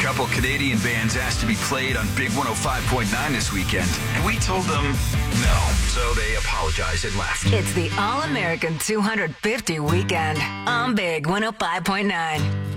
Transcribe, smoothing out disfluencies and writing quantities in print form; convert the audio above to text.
couple Canadian bands asked to be played on Big 105.9 this weekend, and we told them no. So they apologized and left. It's the All-American 250 weekend on Big 105.9.